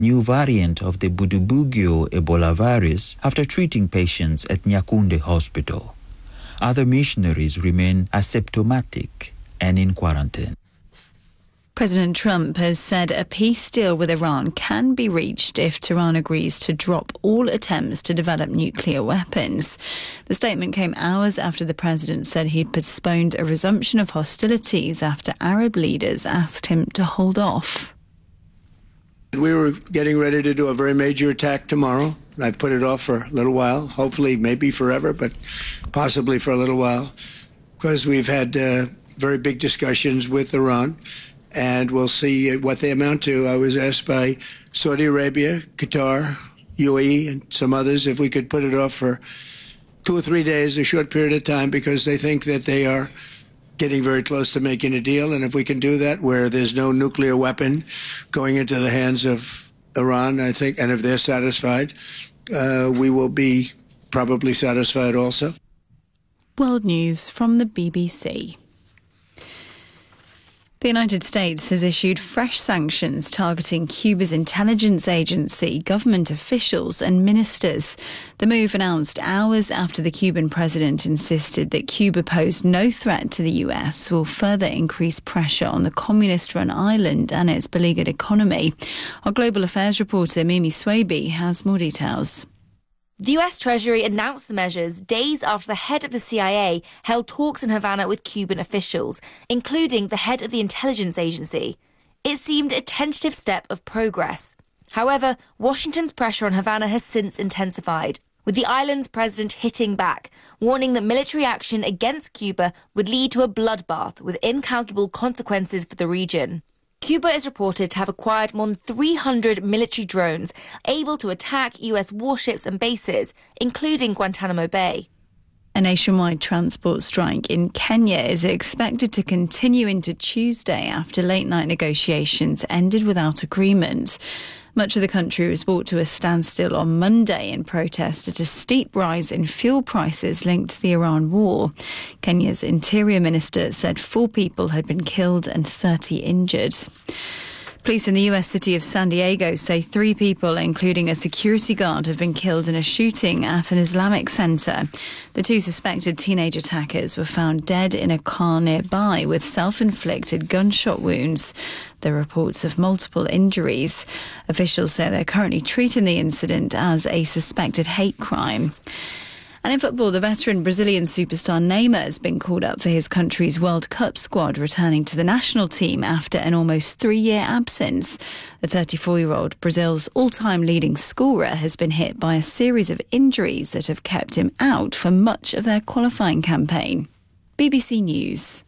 new variant of the Budubugyo Ebola virus after treating patients at Nyakunde Hospital. Other missionaries remain asymptomatic and in quarantine. President Trump has said a peace deal with Iran can be reached if Tehran agrees to drop all attempts to develop nuclear weapons. The statement came hours after the president said he'd postponed a resumption of hostilities after Arab leaders asked him to hold off. We were getting ready to do a very major attack tomorrow. I put it off for a little while, hopefully maybe forever, but possibly for a little while, because we've had very big discussions with Iran. And we'll see what they amount to. I was asked by Saudi Arabia, Qatar, UAE, and some others if we could put it off for 2 or 3 days, a short period of time, because they think that they are getting very close to making a deal. And if we can do that where there's no nuclear weapon going into the hands of Iran, I think, and if they're satisfied, we will be probably satisfied also. World News from the BBC. The United States has issued fresh sanctions targeting Cuba's intelligence agency, government officials and ministers. The move announced hours after the Cuban president insisted that Cuba posed no threat to the US will further increase pressure on the communist-run island and its beleaguered economy. Our global affairs reporter Mimi Swaby has more details. The US Treasury announced the measures days after the head of the CIA held talks in Havana with Cuban officials, including the head of the intelligence agency. It seemed a tentative step of progress. However, Washington's pressure on Havana has since intensified, with the island's president hitting back, warning that military action against Cuba would lead to a bloodbath with incalculable consequences for the region. Cuba is reported to have acquired more than 300 military drones able to attack US warships and bases, including Guantanamo Bay. A nationwide transport strike in Kenya is expected to continue into Tuesday after late-night negotiations ended without agreement. Much of the country was brought to a standstill on Monday in protest at a steep rise in fuel prices linked to the Iran war. Kenya's Interior Minister said 4 people had been killed and 30 injured. Police in the US city of San Diego say 3 people, including a security guard, have been killed in a shooting at an Islamic center. The 2 suspected teenage attackers were found dead in a car nearby with self-inflicted gunshot wounds. There are reports of multiple injuries. Officials say they're currently treating the incident as a suspected hate crime. And in football, the veteran Brazilian superstar Neymar has been called up for his country's World Cup squad, returning to the national team after an almost 3-year absence. The 34-year-old, Brazil's all-time leading scorer, has been hit by a series of injuries that have kept him out for much of their qualifying campaign. BBC News.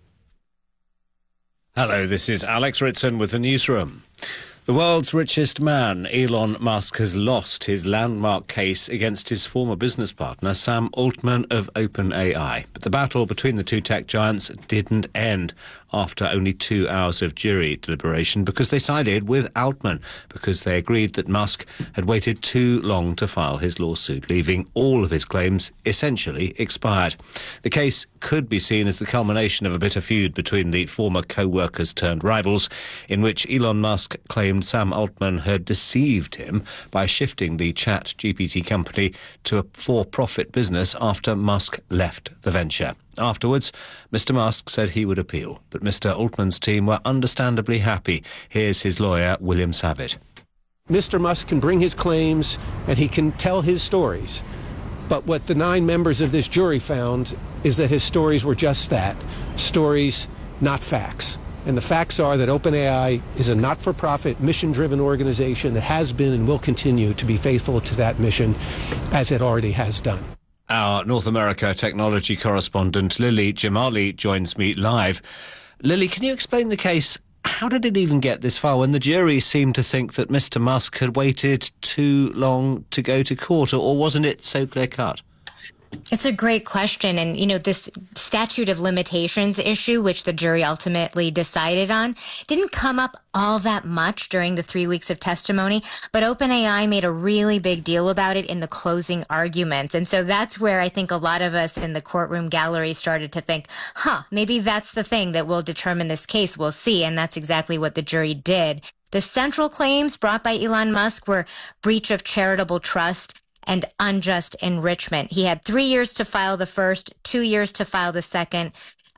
Hello, this is Alex Ritson with the newsroom. The world's richest man, Elon Musk, has lost his landmark case against his former business partner, Sam Altman of OpenAI. But the battle between the 2 tech giants didn't end after only 2 hours of jury deliberation, because they sided with Altman, because they agreed that Musk had waited too long to file his lawsuit, leaving all of his claims essentially expired. The case could be seen as the culmination of a bitter feud between the former co-workers turned rivals, in which Elon Musk claimed Sam Altman had deceived him by shifting the ChatGPT company to a for-profit business after Musk left the venture. Afterwards, Mr. Musk said he would appeal, but Mr. Altman's team were understandably happy. Here's his lawyer, William Savitt. Mr. Musk can bring his claims and he can tell his stories. But what the 9 members of this jury found is that his stories were just that, stories, not facts. And the facts are that OpenAI is a not-for-profit, mission-driven organization that has been and will continue to be faithful to that mission, as it already has done. Our North America technology correspondent Lily Jamali joins me live. Lily, can you explain the case? How did it even get this far when the jury seemed to think that Mr. Musk had waited too long to go to court, or wasn't it so clear-cut? It's a great question. And, this statute of limitations issue, which the jury ultimately decided on, didn't come up all that much during the 3 weeks of testimony, but OpenAI made a really big deal about it in the closing arguments. And so that's where I think a lot of us in the courtroom gallery started to think, maybe that's the thing that will determine this case. We'll see. And that's exactly what the jury did. The central claims brought by Elon Musk were breach of charitable trust and unjust enrichment. He had 3 years to file the first, 2 years to file the second.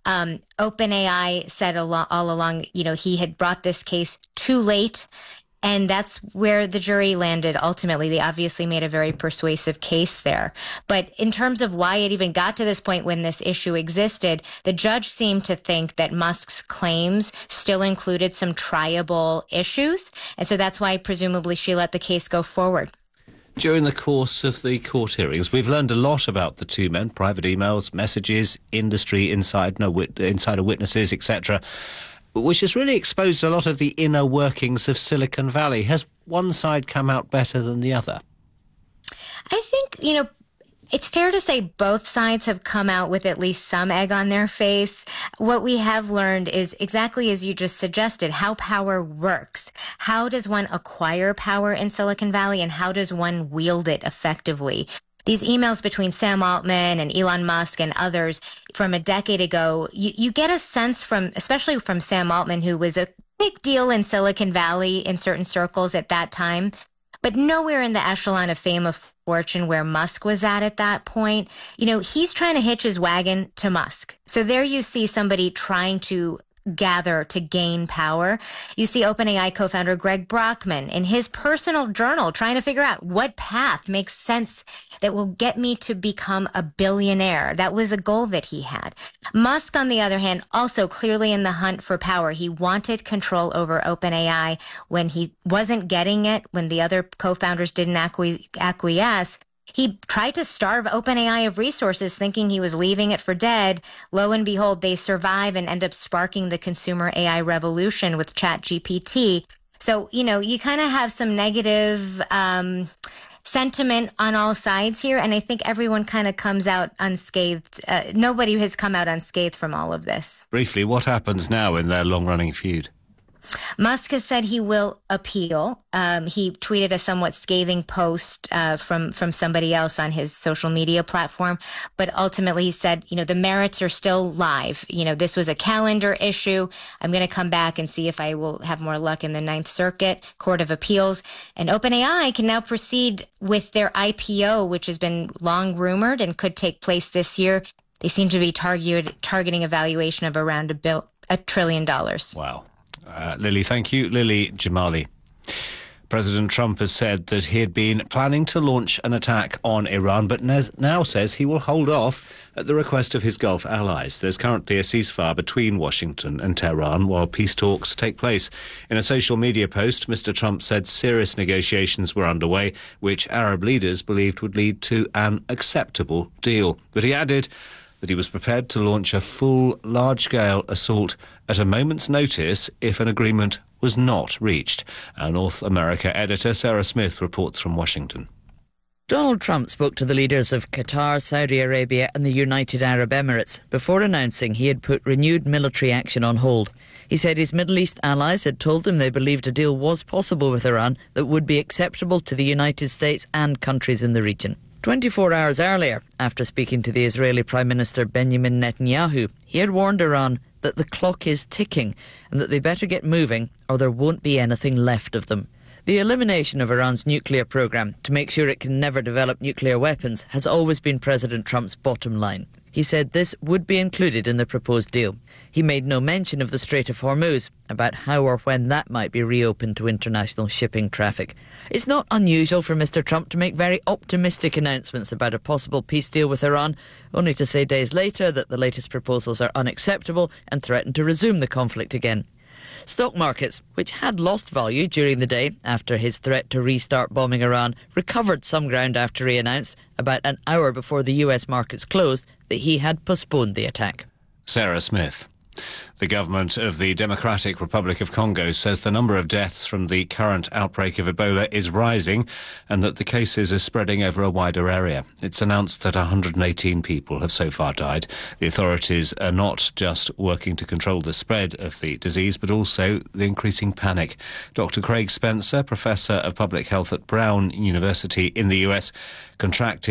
OpenAI said all along, he had brought this case too late. And that's where the jury landed. Ultimately, they obviously made a very persuasive case there. But in terms of why it even got to this point when this issue existed, the judge seemed to think that Musk's claims still included some triable issues. And so that's why presumably she let the case go forward. During the course of the court hearings, we've learned a lot about the two men, private emails, messages, industry insider witnesses, etc., which has really exposed a lot of the inner workings of Silicon Valley. Has one side come out better than the other? I think, it's fair to say both sides have come out with at least some egg on their face. What we have learned is exactly as you just suggested, how power works. How does one acquire power in Silicon Valley, and how does one wield it effectively? These emails between Sam Altman and Elon Musk and others from a decade ago, you get a sense from, especially from Sam Altman, who was a big deal in Silicon Valley in certain circles at that time, but nowhere in the echelon of fame or fortune where Musk was at that point. He's trying to hitch his wagon to Musk. So there you see somebody trying to gather to gain power. You see OpenAI co-founder Greg Brockman in his personal journal trying to figure out what path makes sense that will get me to become a billionaire. That was a goal that he had. Musk, on the other hand, also clearly in the hunt for power. He wanted control over OpenAI when he wasn't getting it, when the other co-founders didn't acquiesce. He tried to starve OpenAI of resources, thinking he was leaving it for dead. Lo and behold, they survive and end up sparking the consumer AI revolution with ChatGPT. So, you kind of have some negative sentiment on all sides here, and I think everyone kind of comes out unscathed. Nobody has come out unscathed from all of this. Briefly, what happens now in their long-running feud? Musk has said he will appeal. He tweeted a somewhat scathing post from somebody else on his social media platform. But ultimately, he said, the merits are still live. This was a calendar issue. I'm going to come back and see if I will have more luck in the Ninth Circuit Court of Appeals. And OpenAI can now proceed with their IPO, which has been long rumored and could take place this year. They seem to be targeting a valuation of around $1 trillion. Wow. Lily, thank you. Lily Jamali. President Trump has said that he had been planning to launch an attack on Iran, but now says he will hold off at the request of his Gulf allies. There's currently a ceasefire between Washington and Tehran while peace talks take place. In a social media post, Mr. Trump said serious negotiations were underway, which Arab leaders believed would lead to an acceptable deal. But he added that he was prepared to launch a full, large-scale assault at a moment's notice if an agreement was not reached. Our North America editor Sarah Smith reports from Washington. Donald Trump spoke to the leaders of Qatar, Saudi Arabia and the United Arab Emirates before announcing he had put renewed military action on hold. He said his Middle East allies had told him they believed a deal was possible with Iran that would be acceptable to the United States and countries in the region. 24 hours earlier, after speaking to the Israeli Prime Minister Benjamin Netanyahu, he had warned Iran that the clock is ticking and that they better get moving or there won't be anything left of them. The elimination of Iran's nuclear program to make sure it can never develop nuclear weapons has always been President Trump's bottom line. He said this would be included in the proposed deal. He made no mention of the Strait of Hormuz, about how or when that might be reopened to international shipping traffic. It's not unusual for Mr. Trump to make very optimistic announcements about a possible peace deal with Iran, only to say days later that the latest proposals are unacceptable and threaten to resume the conflict again. Stock markets, which had lost value during the day after his threat to restart bombing Iran, recovered some ground after he announced, about an hour before the US markets closed, that he had postponed the attack. Sarah Smith. The government of the Democratic Republic of Congo says the number of deaths from the current outbreak of Ebola is rising and that the cases are spreading over a wider area. It's announced that 118 people have so far died. The authorities are not just working to control the spread of the disease, but also the increasing panic. Dr. Craig Spencer, Professor of Public Health at Brown University in the US, contracted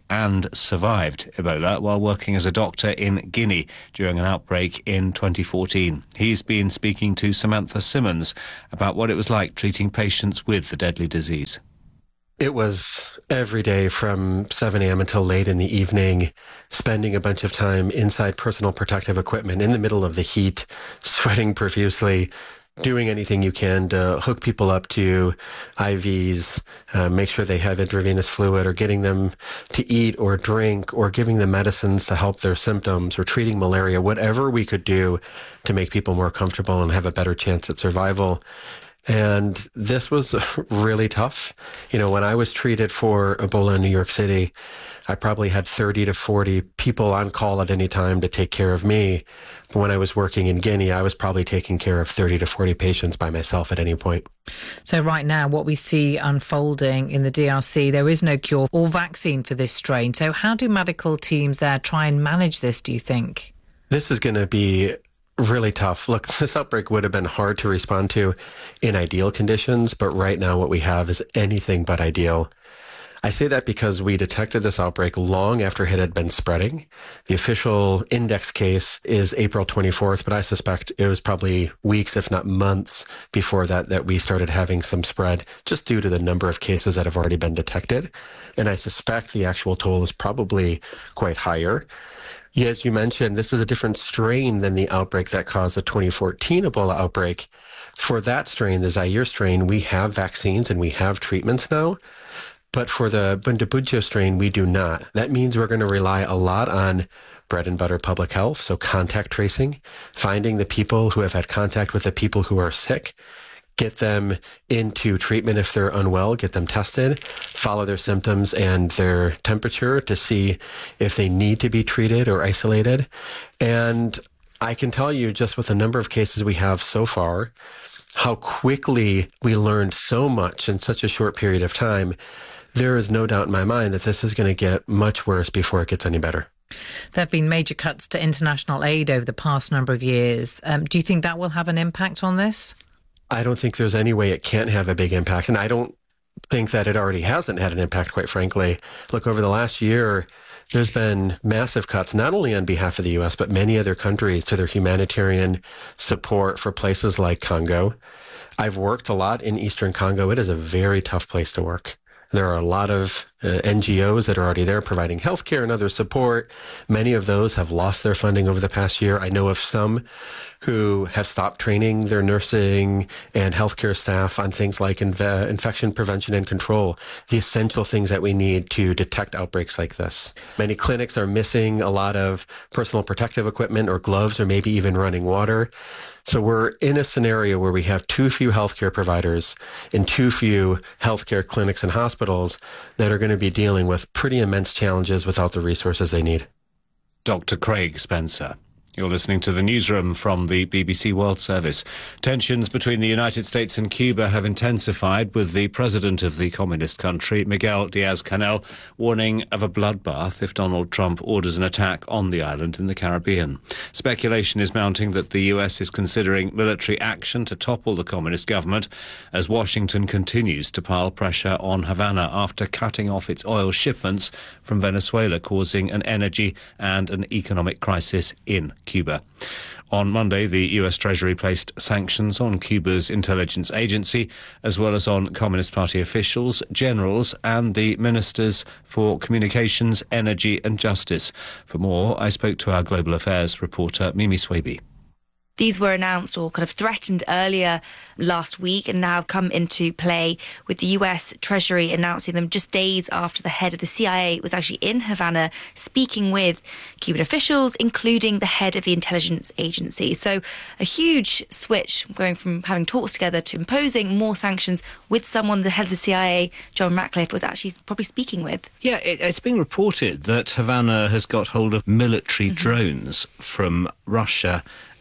and survived Ebola while working as a doctor in Guinea during an outbreak in 2014. He's been speaking to Samantha Simmons about what it was like treating patients with the deadly disease. It was every day from 7 a.m. until late in the evening, spending a bunch of time inside personal protective equipment in the middle of the heat, sweating profusely, doing anything you can to hook people up to IVs, make sure they have intravenous fluid, or getting them to eat or drink, or giving them medicines to help their symptoms, or treating malaria, whatever we could do to make people more comfortable and have a better chance at survival. And this was really tough. You know, when I was treated for Ebola in New York City, I probably had 30 to 40 people on call at any time to take care of me. But when I was working in Guinea, I was probably taking care of 30 to 40 patients by myself at any point. So right now, what we see unfolding in the DRC, there is no cure or vaccine for this strain. So how do medical teams there try and manage this, do you think? This is going to be really tough. Look, this outbreak would have been hard to respond to in ideal conditions, but right now what we have is anything but ideal. I say that because we detected this outbreak long after it had been spreading. The official index case is April 24th, but I suspect it was probably weeks, if not months, before that we started having some spread, just due to the number of cases that have already been detected. And I suspect the actual toll is probably quite higher. Yeah, as you mentioned, this is a different strain than the outbreak that caused the 2014 Ebola outbreak. For that strain, the Zaire strain, we have vaccines and we have treatments now. But for the Bundibugyo strain, we do not. That means we're going to rely a lot on bread and butter public health, so contact tracing, finding the people who have had contact with the people who are sick, get them into treatment if they're unwell, get them tested, follow their symptoms and their temperature to see if they need to be treated or isolated. And I can tell you, just with the number of cases we have so far, how quickly we learned so much in such a short period of time. There is no doubt in my mind that this is going to get much worse before it gets any better. There have been major cuts to international aid over the past number of years. Do you think that will have an impact on this? I don't think there's any way it can't have a big impact. And I don't think that it already hasn't had an impact, quite frankly. Look, over the last year, there's been massive cuts, not only on behalf of the U.S., but many other countries, to their humanitarian support for places like Congo. I've worked a lot in Eastern Congo. It is a very tough place to work. There are a lot of NGOs that are already there providing healthcare and other support. Many of those have lost their funding over the past year. I know of some who have stopped training their nursing and healthcare staff on things like infection prevention and control, the essential things that we need to detect outbreaks like this. Many clinics are missing a lot of personal protective equipment or gloves, or maybe even running water. So we're in a scenario where we have too few healthcare providers and too few healthcare clinics and hospitals that are going to be dealing with pretty immense challenges without the resources they need. Dr. Craig Spencer. You're listening to the newsroom from the BBC World Service. Tensions between the United States and Cuba have intensified, with the president of the communist country, Miguel Diaz-Canel, warning of a bloodbath if Donald Trump orders an attack on the island in the Caribbean. Speculation is mounting that the US is considering military action to topple the communist government as Washington continues to pile pressure on Havana after cutting off its oil shipments from Venezuela, causing an energy and an economic crisis in Cuba. On Monday, the US Treasury placed sanctions on Cuba's intelligence agency, as well as on Communist Party officials, generals, and the ministers for communications, energy and justice. For more, I spoke to our global affairs reporter, Mimi Swaby. These were announced or kind of threatened earlier last week and now have come into play, with the US Treasury announcing them just days after the head of the CIA was actually in Havana speaking with Cuban officials, including the head of the intelligence agency. So a huge switch, going from having talks together to imposing more sanctions with someone the head of the CIA, John Ratcliffe, was actually probably speaking with. Yeah, it's been reported that Havana has got hold of military drones from Russia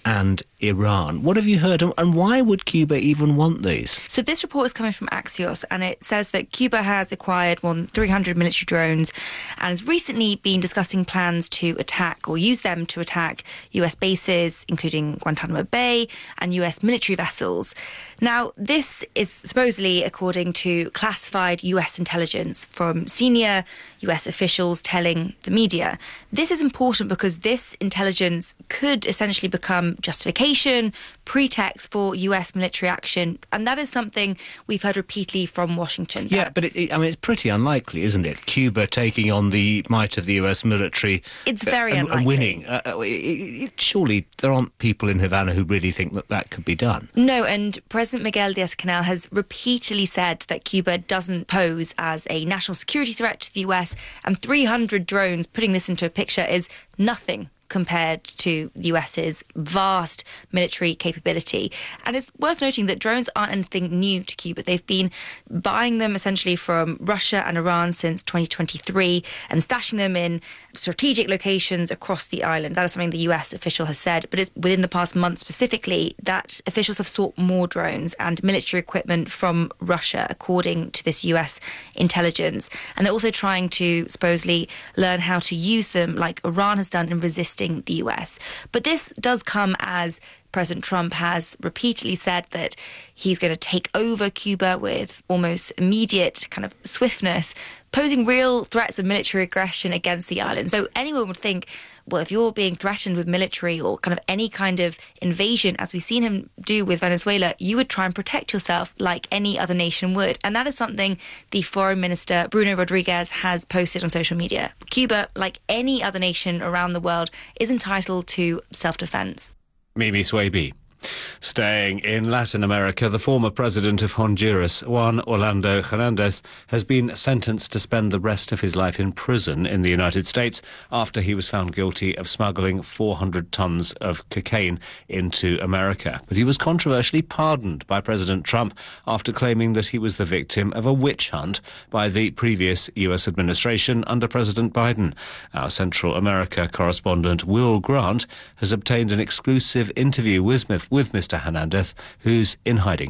and Iran. What have you heard, and why would Cuba even want these? So this report is coming from Axios, and it says that Cuba has acquired more than 300 military drones and has recently been discussing plans to attack or use them to attack US bases, including Guantanamo Bay, and US military vessels. Now, this is supposedly according to classified US intelligence from senior US officials telling the media. This is important because this intelligence could essentially become justification, pretext for US military action, and that is something we've heard repeatedly from Washington. Yeah, but it's pretty unlikely, isn't it? Cuba taking on the might of the US military. It's very unlikely. And winning. Surely there aren't people in Havana who really think that could be done. No, and President Miguel Díaz-Canel has repeatedly said that Cuba doesn't pose as a national security threat to the US, and 300 drones, putting this into a picture, is nothing compared to the US's vast military capability. And it's worth noting that drones aren't anything new to Cuba. They've been buying them essentially from Russia and Iran since 2023 and stashing them in strategic locations across the island. That is something the US official has said. But it's within the past month specifically that officials have sought more drones and military equipment from Russia, according to this US intelligence. And they're also trying to supposedly learn how to use them like Iran has done in resisting the US. But this does come as President Trump has repeatedly said that he's going to take over Cuba with almost immediate kind of swiftness, posing real threats of military aggression against the island. So anyone would think, well, if you're being threatened with military or kind of any kind of invasion, as we've seen him do with Venezuela, you would try and protect yourself like any other nation would. And that is something the Foreign Minister, Bruno Rodriguez, has posted on social media. Cuba, like any other nation around the world, is entitled to self-defense. Mimi Swaby. Staying in Latin America, the former president of Honduras, Juan Orlando Hernández, has been sentenced to spend the rest of his life in prison in the United States after he was found guilty of smuggling 400 tons of cocaine into America. But he was controversially pardoned by President Trump after claiming that he was the victim of a witch hunt by the previous US administration under President Biden. Our Central America correspondent Will Grant has obtained an exclusive interview with Mr. Hernández, who's in hiding.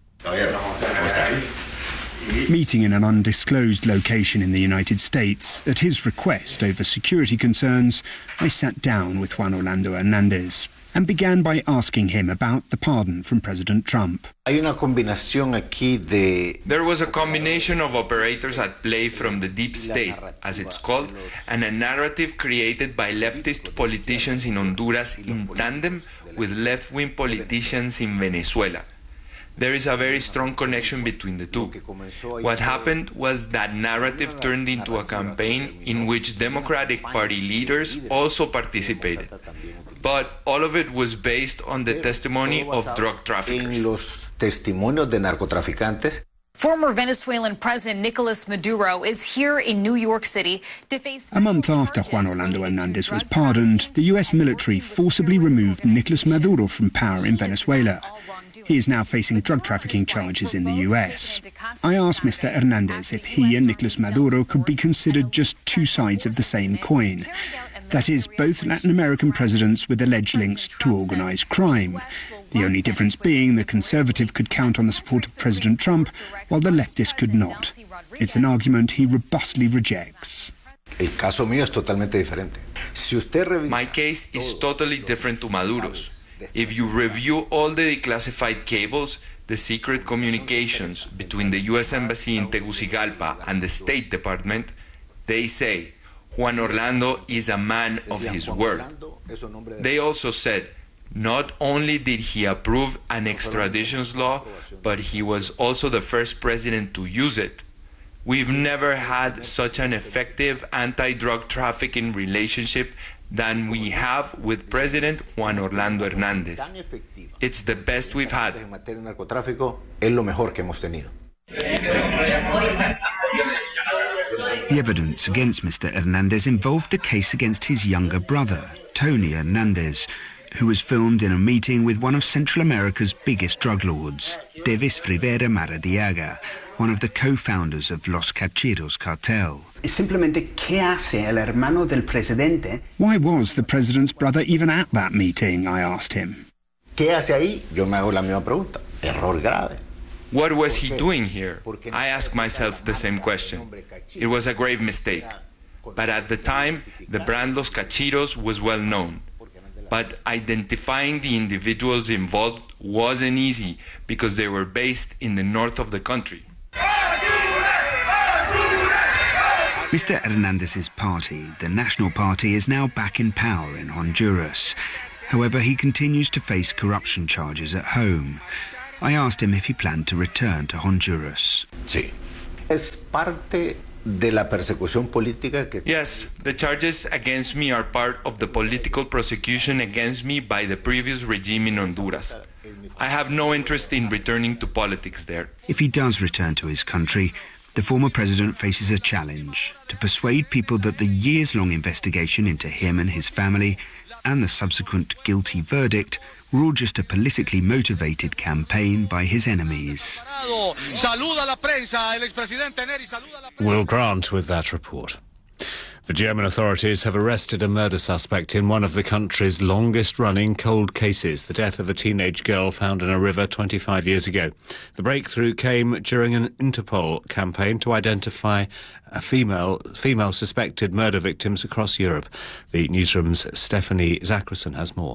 Meeting in an undisclosed location in the United States, at his request over security concerns, I sat down with Juan Orlando Hernández and began by asking him about the pardon from President Trump. There was a combination of operators at play from the deep state, as it's called, and a narrative created by leftist politicians in Honduras in tandem with left-wing politicians in Venezuela. There is a very strong connection between the two. What happened was that narrative turned into a campaign in which Democratic Party leaders also participated. But all of it was based on the testimony of drug traffickers. Former Venezuelan President Nicolas Maduro is here in New York City to face... A month after Juan Orlando Hernández was pardoned, the US military forcibly removed Nicolas Maduro from power in Venezuela. He is now facing drug trafficking charges in the US. I asked Mr. Hernández if he and Nicolas Maduro could be considered just two sides of the same coin. That is, both Latin American presidents with alleged links to organized crime. The only difference being the conservative could count on the support of President Trump, while the leftist could not. It's an argument he robustly rejects. My case is totally different to Maduro's. If you review all the declassified cables, the secret communications between the U.S. Embassy in Tegucigalpa and the State Department, they say Juan Orlando is a man of his word. They also said not only did he approve an extradition law, but he was also the first president to use it. We've never had such an effective anti-drug trafficking relationship than we have with President Juan Orlando Hernández. It's the best we've had. The evidence against Mr. Hernández involved a case against his younger brother, Tony Hernández, who was filmed in a meeting with one of Central America's biggest drug lords, Devis Rivera Maradiaga, one of the co-founders of Los Cachitos cartel. Why was the president's brother even at that meeting, I asked him. ¿Qué hace ahí? Yo me hago la misma pregunta. Error grave. What was he doing here? I ask myself the same question. It was a grave mistake. But at the time, the brand Los Cachitos was well known. But identifying the individuals involved wasn't easy because they were based in the north of the country. Mr. Hernandez's party, the National Party, is now back in power in Honduras. However, he continues to face corruption charges at home. I asked him if he planned to return to Honduras. Sí. Es parte de la persecución política que... Yes, the charges against me are part of the political prosecution against me by the previous regime in Honduras. I have no interest in returning to politics there. If he does return to his country, the former president faces a challenge to persuade people that the years-long investigation into him and his family and the subsequent guilty verdict were all just a politically motivated campaign by his enemies. Will Grant with that report. The German authorities have arrested a murder suspect in one of the country's longest-running cold cases, the death of a teenage girl found in a river 25 years ago. The breakthrough came during an Interpol campaign to identify female suspected murder victims across Europe. The newsroom's Stephanie Zackerson has more.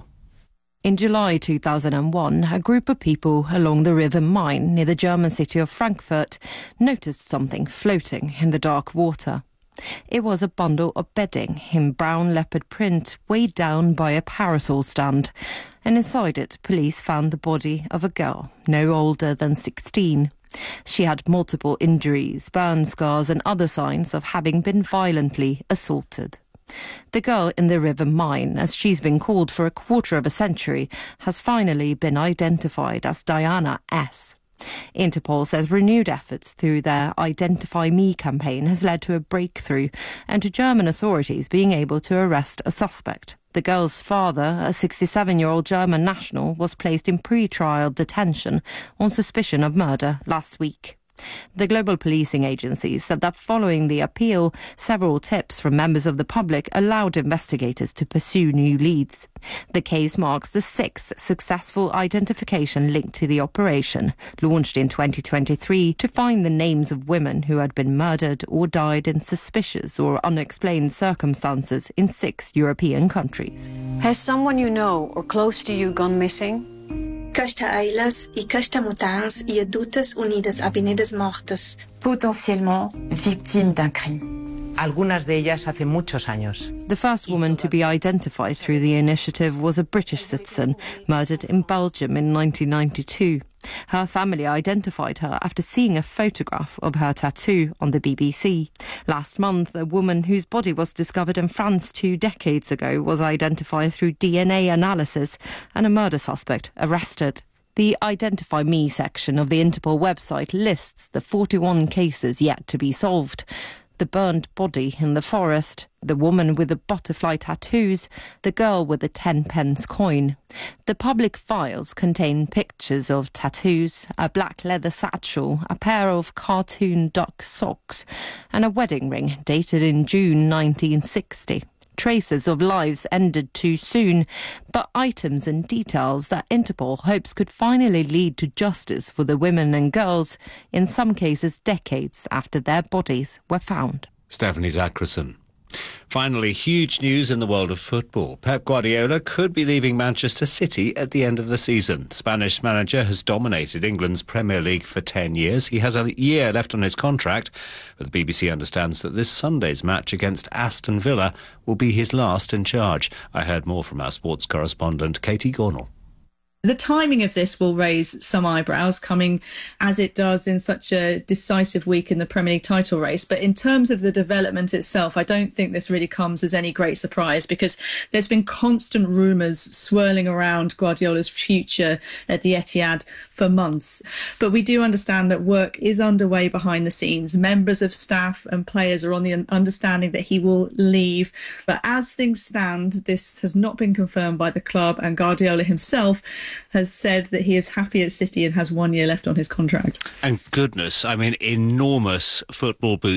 In July 2001, a group of people along the River Main near the German city of Frankfurt noticed something floating in the dark water. It was a bundle of bedding in brown leopard print weighed down by a parasol stand, and inside it police found the body of a girl no older than 16. She had multiple injuries, burn scars and other signs of having been violently assaulted. The girl in the River Main, as she's been called for a quarter of a century, has finally been identified as Diana S. Interpol says renewed efforts through their Identify Me campaign has led to a breakthrough and to German authorities being able to arrest a suspect. The girl's father, a 67-year-old German national, was placed in pre-trial detention on suspicion of murder last week. The global policing agency said that following the appeal, several tips from members of the public allowed investigators to pursue new leads. The case marks the 6th successful identification linked to the operation, launched in 2023 to find the names of women who had been murdered or died in suspicious or unexplained circumstances in 6 European countries. Has someone you know or close to you gone missing? Aquesta eiles e aquesta mutants e adultes unidas a venidas mortas. Potentiellement victimes d'un crime. Algunas de ellas hace muchos años. The first woman to be identified through the initiative was a British citizen murdered in Belgium in 1992. Her family identified her after seeing a photograph of her tattoo on the BBC. Last month, a woman whose body was discovered in France 2 decades ago was identified through DNA analysis and a murder suspect arrested. The Identify Me section of the Interpol website lists the 41 cases yet to be solved. The burnt body in the forest, the woman with the butterfly tattoos, the girl with the 10-pence coin. The public files contain pictures of tattoos, a black leather satchel, a pair of cartoon duck socks, and a wedding ring dated in June 1960. Traces of lives ended too soon, but items and details that Interpol hopes could finally lead to justice for the women and girls, in some cases decades after their bodies were found. Stephanie Zackerson. Finally, huge news in the world of football. Pep Guardiola could be leaving Manchester City at the end of the season. The Spanish manager has dominated England's Premier League for 10 years. He has a year left on his contract, but the BBC understands that this Sunday's match against Aston Villa will be his last in charge. I heard more from our sports correspondent, Katie Gornall. The timing of this will raise some eyebrows, coming as it does in such a decisive week in the Premier League title race. But in terms of the development itself, I don't think this really comes as any great surprise, because there's been constant rumours swirling around Guardiola's future at the Etihad for months. But we do understand that work is underway behind the scenes. Members of staff and players are on the understanding that he will leave. But as things stand, this has not been confirmed by the club, and Guardiola himself has said that he is happy at City and has 1 year left on his contract. And goodness, I mean, enormous football boots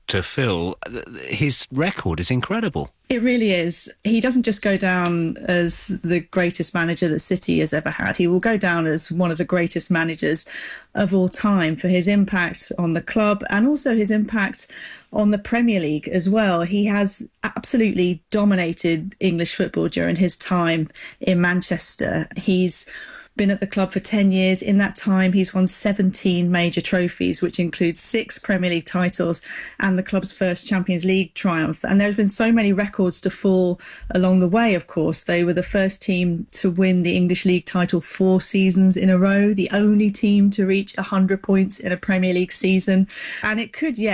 to fill. His record is incredible. It really is. He doesn't just go down as the greatest manager that City has ever had. He will go down as one of the greatest managers of all time for his impact on the club and also his impact on the Premier League as well. He has absolutely dominated English football during his time in Manchester. He's been at the club for 10 years. In that time, he's won 17 major trophies, which includes 6 Premier League titles and the club's first Champions League triumph. And there's been so many records to fall along the way, of course. They were the first team to win the English League title 4 seasons in a row, the only team to reach 100 points in a Premier League season. And it could,